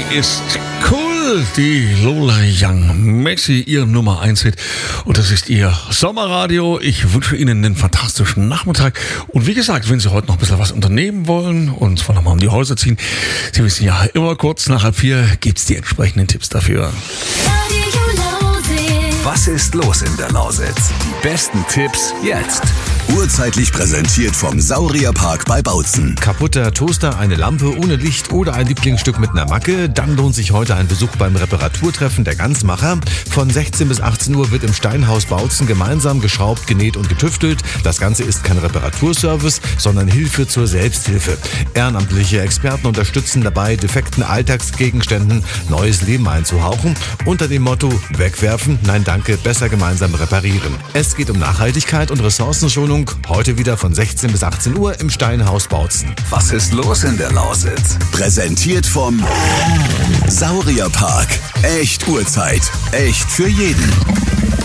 ist cool. Die Lola Young. Maxi, ihr Nummer 1 Hit. Und das ist ihr Sommerradio. Ich wünsche Ihnen einen fantastischen Nachmittag. Und wie gesagt, wenn Sie heute noch ein bisschen was unternehmen wollen und zwar nochmal um die Häuser ziehen, Sie wissen ja, immer kurz nach 3:30 gibt's die entsprechenden Tipps dafür. Was ist los in der Lausitz? Die besten Tipps jetzt. Urzeitlich präsentiert vom Saurierpark bei Bautzen. Kaputter Toaster, eine Lampe ohne Licht oder ein Lieblingsstück mit einer Macke? Dann lohnt sich heute ein Besuch beim Reparaturtreffen der Ganzmacher. Von 16 bis 18 Uhr wird im Steinhaus Bautzen gemeinsam geschraubt, genäht und getüftelt. Das Ganze ist kein Reparaturservice, sondern Hilfe zur Selbsthilfe. Ehrenamtliche Experten unterstützen dabei, defekten Alltagsgegenständen neues Leben einzuhauchen. Unter dem Motto: wegwerfen, nein danke, besser gemeinsam reparieren. Es geht um Nachhaltigkeit und Ressourcenschonung. Heute wieder von 16 bis 18 Uhr im Steinhaus Bautzen. Was ist los in der Lausitz? Präsentiert vom Saurierpark. Echt Urzeit. Echt für jeden.